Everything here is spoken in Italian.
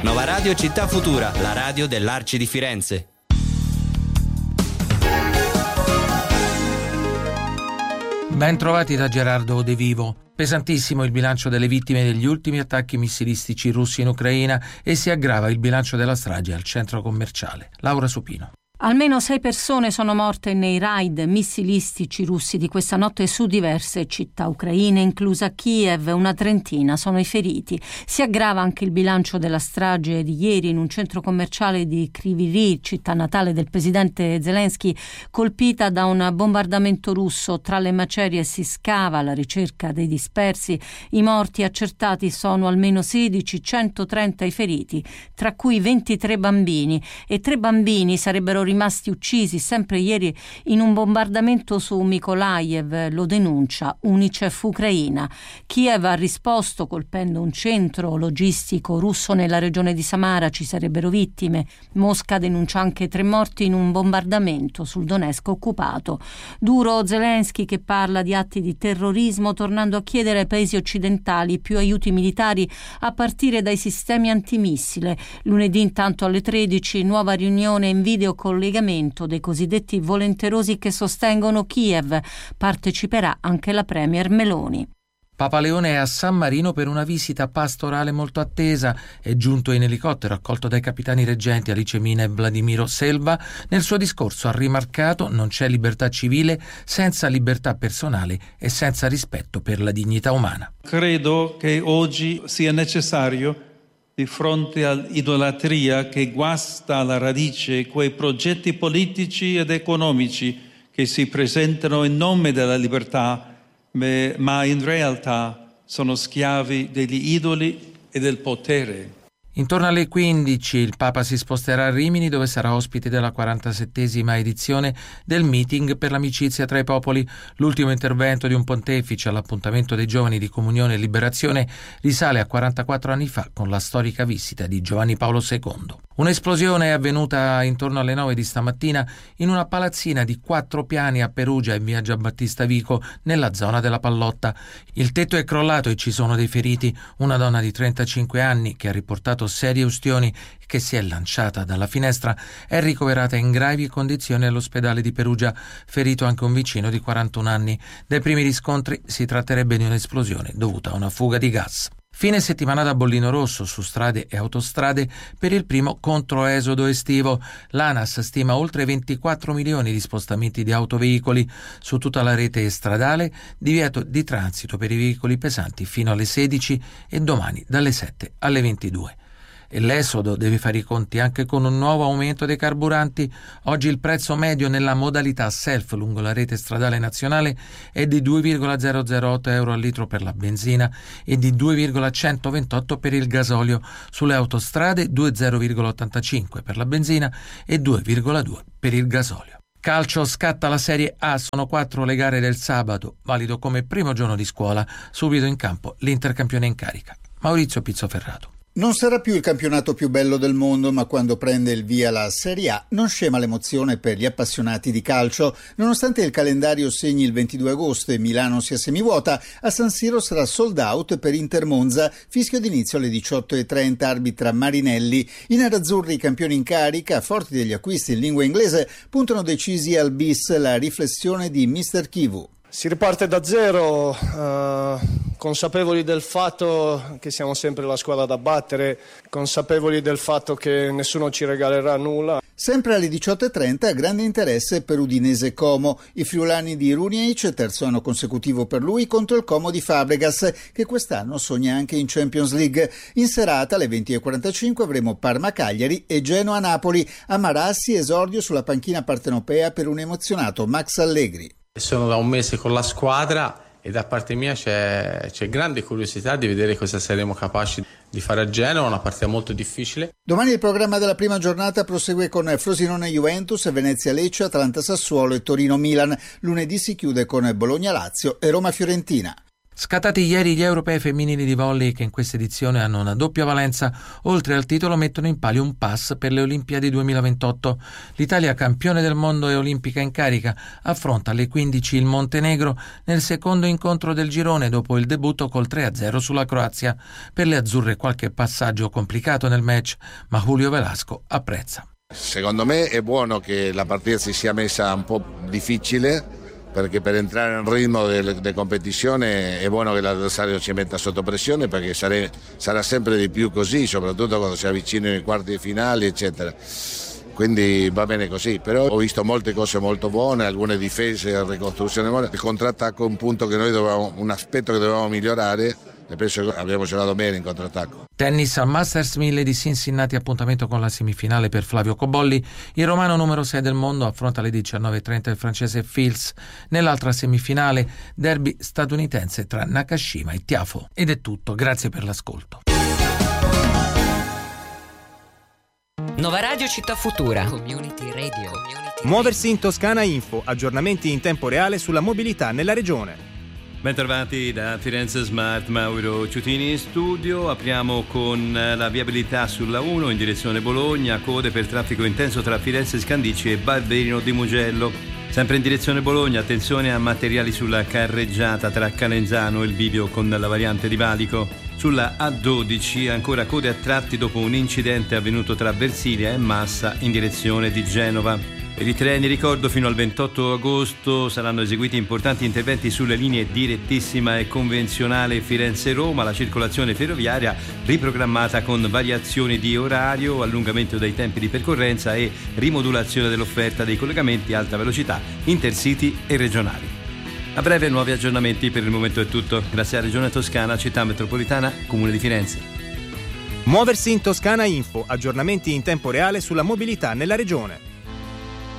Nova Radio Città Futura, la radio dell'Arci di Firenze. Ben trovati da Gerardo De Vivo. Pesantissimo il bilancio delle vittime degli ultimi attacchi missilistici russi in Ucraina e si aggrava il bilancio della strage al centro commerciale. Laura Supino. Almeno 6 persone sono morte nei raid missilistici russi di questa notte su diverse città ucraine, inclusa Kiev. Una trentina sono i feriti. Si aggrava anche il bilancio della strage di ieri in un centro commerciale di Kryvyi Rih, città natale del presidente Zelensky, colpita da un bombardamento russo. Tra le macerie si scava alla ricerca dei dispersi. I morti accertati sono almeno 16, 130 i feriti, tra cui 23 bambini, e 3 bambini sarebbero rimasti uccisi sempre ieri in un bombardamento su Mykolaiv, lo denuncia Unicef Ucraina. Kiev ha risposto colpendo un centro logistico russo nella regione di Samara, ci sarebbero vittime. Mosca denuncia anche 3 morti in un bombardamento sul Donetsk occupato. Duro Zelensky, che parla di atti di terrorismo, tornando a chiedere ai paesi occidentali più aiuti militari a partire dai sistemi antimissile. Lunedì intanto alle 13 nuova riunione in videocollegamento dei cosiddetti volenterosi che sostengono Kiev. Parteciperà anche la premier Meloni. Papa Leone è a San Marino per una visita pastorale molto attesa. È giunto in elicottero accolto dai capitani reggenti Alice Mina e Vladimiro Selva. Nel suo discorso ha rimarcato: non c'è libertà civile senza libertà personale e senza rispetto per la dignità umana. Credo che oggi sia necessario, di fronte all'idolatria che guasta alla radice quei progetti politici ed economici che si presentano in nome della libertà, ma in realtà sono schiavi degli idoli e del potere. Intorno alle 15 il Papa si sposterà a Rimini, dove sarà ospite della 47esima edizione del meeting per l'amicizia tra i popoli. L'ultimo intervento di un pontefice all'appuntamento dei giovani di Comunione e Liberazione risale a 44 anni fa, con la storica visita di Giovanni Paolo II. Un'esplosione è avvenuta intorno alle 9 di stamattina in una palazzina di 4 piani a Perugia in via Giambattista Vico, nella zona della Pallotta. Il tetto è crollato e ci sono dei feriti. Una donna di 35 anni che ha riportato serie ustioni, che si è lanciata dalla finestra, è ricoverata in gravi condizioni all'ospedale di Perugia. Ferito anche un vicino di 41 anni. Dai primi riscontri si tratterebbe di un'esplosione dovuta a una fuga di gas. Fine settimana da bollino rosso su strade e autostrade per il primo controesodo estivo. L'ANAS stima oltre 24 milioni di spostamenti di autoveicoli su tutta la rete stradale, divieto di transito per i veicoli pesanti fino alle 16 e domani dalle 7 alle 22. E l'esodo deve fare i conti anche con un nuovo aumento dei carburanti. Oggi il prezzo medio nella modalità self lungo la rete stradale nazionale è di 2,008 euro al litro per la benzina e di 2,128 per il gasolio. Sulle autostrade 2,085 per la benzina e 2,2 per il gasolio. Calcio, scatta la Serie A, sono 4 le gare del sabato, valido come primo giorno di scuola. Subito in campo l'Intercampione in carica. Maurizio Pizzoferrato. Non sarà più il campionato più bello del mondo, ma quando prende il via la Serie A non scema l'emozione per gli appassionati di calcio. Nonostante il calendario segni il 22 agosto e Milano sia semivuota, a San Siro sarà sold out per Inter Monza, fischio d'inizio alle 18:30, arbitra Marinelli. I nerazzurri, campioni in carica, forti degli acquisti in lingua inglese, puntano decisi al bis, la riflessione di Mr. Kivu. Si riparte da zero, consapevoli del fatto che siamo sempre la squadra da battere, consapevoli del fatto che nessuno ci regalerà nulla. Sempre alle 18:30 grande interesse per Udinese Como. I friulani di Runiaic, terzo anno consecutivo per lui, contro il Como di Fabregas, che quest'anno sogna anche in Champions League. In serata alle 20:45 avremo Parma-Cagliari e Genoa-Napoli. A Marassi esordio sulla panchina partenopea per un emozionato Max Allegri. Sono da un mese con la squadra e da parte mia c'è grande curiosità di vedere cosa saremo capaci di fare a Genova, una partita molto difficile. Domani il programma della prima giornata prosegue con Frosinone-Juventus, Venezia-Lecce, Atalanta-Sassuolo e Torino-Milan. Lunedì si chiude con Bologna-Lazio e Roma-Fiorentina. Scattati ieri gli europei femminili di volley che in questa edizione hanno una doppia valenza. Oltre al titolo mettono in palio un pass per le Olimpiadi 2028. L'Italia, campione del mondo e olimpica in carica, affronta alle 15 il Montenegro nel secondo incontro del girone dopo il debutto col 3-0 sulla Croazia. Per le azzurre qualche passaggio complicato nel match, ma Julio Velasco apprezza. Secondo me è buono che la partita si sia messa un po' difficile, perché per entrare nel ritmo della competizione è buono che l'avversario ci metta sotto pressione, perché sarà sempre di più così, soprattutto quando si avvicinano i quarti di finale eccetera, quindi va bene così. Però ho visto molte cose molto buone, alcune difese, ricostruzione buone. Il contrattacco è un punto che un aspetto che dovevamo migliorare, e penso che abbiamo giocato bene in contrattacco. Tennis al Masters 1000 di Cincinnati, appuntamento con la semifinale per Flavio Cobolli. Il romano numero 6 del mondo affronta alle 19:30 il francese Fils. Nell'altra semifinale, derby statunitense tra Nakashima e Tiafoe. Ed è tutto, grazie per l'ascolto. Nuova Radio Città Futura. Community Radio. Muoversi in Toscana Info, aggiornamenti in tempo reale sulla mobilità nella regione. Bentrovati da Firenze Smart, Mauro Ciutini in studio. Apriamo con la viabilità sulla 1 in direzione Bologna, code per traffico intenso tra Firenze Scandicci e Barberino di Mugello. Sempre in direzione Bologna, attenzione a materiali sulla carreggiata tra Calenzano e il bivio con la variante di Valico. Sulla A12 ancora code a tratti dopo un incidente avvenuto tra Versilia e Massa in direzione di Genova. Per i treni, ricordo, fino al 28 agosto saranno eseguiti importanti interventi sulle linee direttissima e convenzionale Firenze-Roma. La circolazione ferroviaria riprogrammata con variazioni di orario, allungamento dei tempi di percorrenza e rimodulazione dell'offerta dei collegamenti alta velocità, intercity e regionali. A breve nuovi aggiornamenti, per il momento è tutto. Grazie a Regione Toscana, Città Metropolitana, Comune di Firenze. Muoversi in Toscana Info, aggiornamenti in tempo reale sulla mobilità nella regione.